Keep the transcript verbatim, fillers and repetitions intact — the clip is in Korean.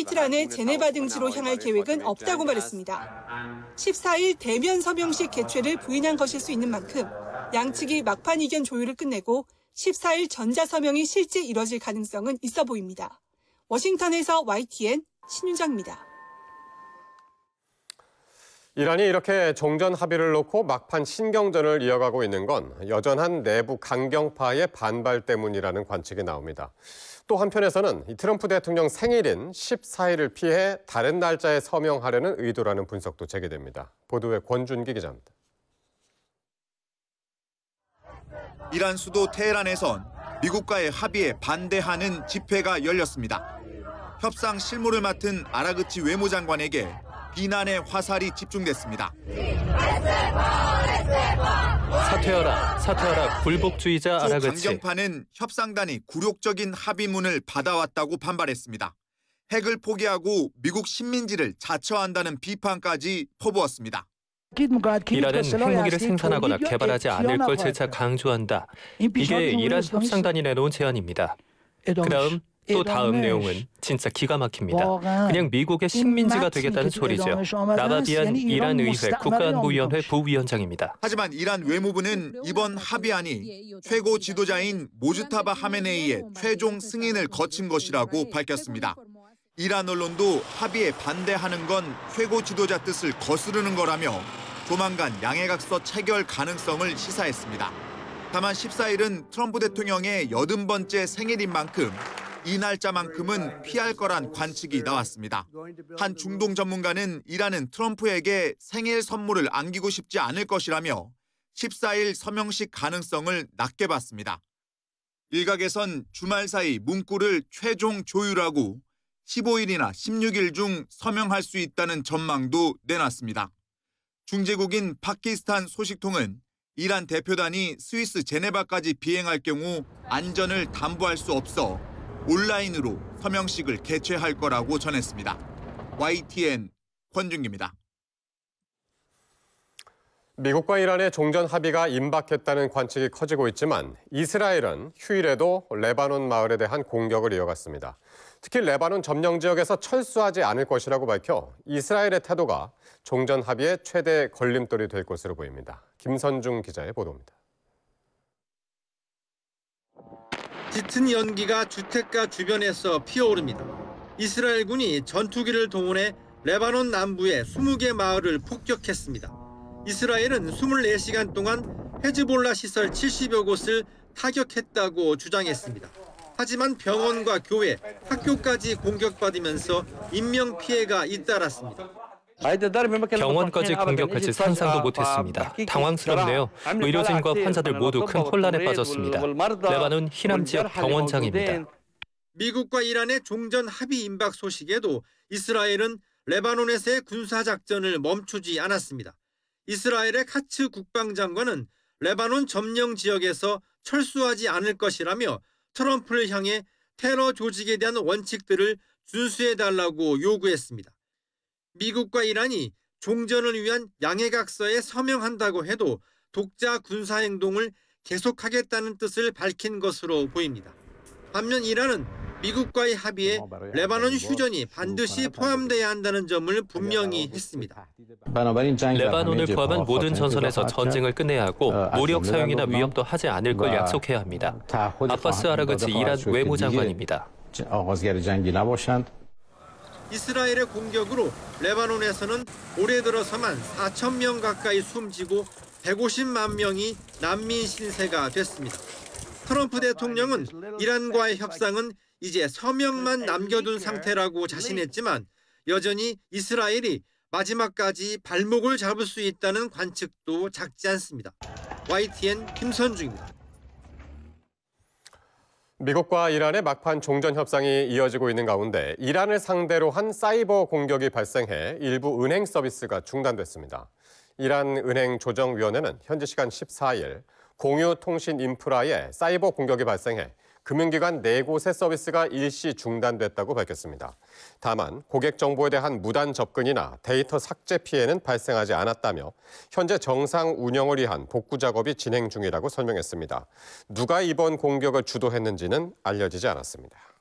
이틀 안에 제네바 등지로 향할 계획은 없다고 말했습니다. 십사 일 대면 서명식 개최를 부인한 것일 수 있는 만큼 양측이 막판 이견 조율을 끝내고 십사 일 전자서명이 실제 이뤄질 가능성은 있어 보입니다. 워싱턴에서 와이티엔 신윤정입니다. 이란이 이렇게 종전 합의를 놓고 막판 신경전을 이어가고 있는 건 여전한 내부 강경파의 반발 때문이라는 관측이 나옵니다. 또 한편에서는 트럼프 대통령 생일인 십사 일을 피해 다른 날짜에 서명하려는 의도라는 분석도 제기됩니다. 보도에 권준기 기자입니다. 이란 수도 테헤란에선 미국과의 합의에 반대하는 집회가 열렸습니다. 협상 실무를 맡은 아라그치 외무장관에게 비난의 화살이 집중됐습니다. 사퇴하라, 사퇴하라, 굴복주의자 아라그치. 강경파는 협상단이 굴욕적인 합의문을 받아왔다고 반발했습니다. 핵을 포기하고 미국 식민지를 자처한다는 비판까지 퍼부었습니다. 이란은 핵무기를 생산하거나 개발하지 않을 걸 재차 강조한다. 이게 이란 협상단이 내놓은 제안입니다. 그다음 또 다음 내용은 진짜 기가 막힙니다. 그냥 미국의 식민지가 되겠다는 소리죠. 라바비안 이란 의회 국가안보위원회 부위원장입니다. 하지만 이란 외무부는 이번 합의안이 최고 지도자인 모주타바 하메네이의 최종 승인을 거친 것이라고 밝혔습니다. 이란 언론도 합의에 반대하는 건 최고 지도자 뜻을 거스르는 거라며 조만간 양해각서 체결 가능성을 시사했습니다. 다만 십사 일은 트럼프 대통령의 여든 번째 생일인 만큼 이 날짜만큼은 피할 거란 관측이 나왔습니다. 한 중동 전문가는 이란은 트럼프에게 생일 선물을 안기고 싶지 않을 것이라며 십사 일 서명식 가능성을 낮게 봤습니다. 일각에선 주말 사이 문구를 최종 조율하고 십오 일이나 십육 일 중 서명할 수 있다는 전망도 내놨습니다. 중재국인 파키스탄 소식통은 이란 대표단이 스위스 제네바까지 비행할 경우 안전을 담보할 수 없어 온라인으로 서명식을 개최할 거라고 전했습니다. 와이티엔 권준기입니다. 미국과 이란의 종전 합의가 임박했다는 관측이 커지고 있지만 이스라엘은 휴일에도 레바논 마을에 대한 공격을 이어갔습니다. 특히 레바논 점령 지역에서 철수하지 않을 것이라고 밝혀 이스라엘의 태도가 종전 합의의 최대 걸림돌이 될 것으로 보입니다. 김선중 기자의 보도입니다. 짙은 연기가 주택가 주변에서 피어오릅니다. 이스라엘군이 전투기를 동원해 레바논 남부의 스무 개 마을을 폭격했습니다. 이스라엘은 이십사 시간 동안 헤즈볼라 시설 칠십여 곳을 타격했다고 주장했습니다. 하지만 병원과 교회, 학교까지 공격받으면서 인명피해가 잇따랐습니다. 병원까지 공격할지 상상도 못했습니다. 당황스럽네요. 의료진과 환자들 모두 큰 혼란에 빠졌습니다. 레바논 희남 지역 병원장입니다. 미국과 이란의 종전 합의 임박 소식에도 이스라엘은 레바논에서의 군사작전을 멈추지 않았습니다. 이스라엘의 카츠 국방장관은 레바논 점령 지역에서 철수하지 않을 것이라며 트럼프를 향해 테러 조직에 대한 원칙들을 준수해달라고 요구했습니다. 미국과 이란이 종전을 위한 양해각서에 서명한다고 해도 독자 군사행동을 계속하겠다는 뜻을 밝힌 것으로 보입니다. 반면 이란은 미국과의 합의에 레바논 휴전이 반드시 포함돼야 한다는 점을 분명히 했습니다. 레바논을 포함한 모든 전선에서 전쟁을 끝내야 하고 무력 사용이나 위협도 하지 않을 걸 약속해야 합니다. 아바스 아라그치 이란 외무장관입니다. 이스라엘의 공격으로 레바논에서는 올해 들어서만 사천 명 가까이 숨지고 백오십만 명이 난민 신세가 됐습니다. 트럼프 대통령은 이란과의 협상은 이제 서명만 남겨둔 상태라고 자신했지만 여전히 이스라엘이 마지막까지 발목을 잡을 수 있다는 관측도 작지 않습니다. 와이티엔 김선중입니다. 미국과 이란의 막판 종전 협상이 이어지고 있는 가운데 이란을 상대로 한 사이버 공격이 발생해 일부 은행 서비스가 중단됐습니다. 이란 은행조정위원회는 현지 시간 십사 일 공유 통신 인프라에 사이버 공격이 발생해 금융기관 네 곳의 서비스가 일시 중단됐다고 밝혔습니다. 다만 고객 정보에 대한 무단 접근이나 데이터 삭제 피해는 발생하지 않았다며 현재 정상 운영을 위한 복구 작업이 진행 중이라고 설명했습니다. 누가 이번 공격을 주도했는지는 알려지지 않았습니다.